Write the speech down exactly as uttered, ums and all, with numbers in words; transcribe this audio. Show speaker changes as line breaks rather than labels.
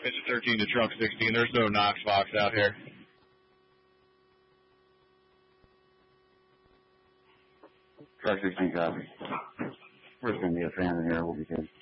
It's thirteen to truck sixteen. There's no Knox box out here.
Truck sixteen copy. We're just going to be a fan in here. We'll be good.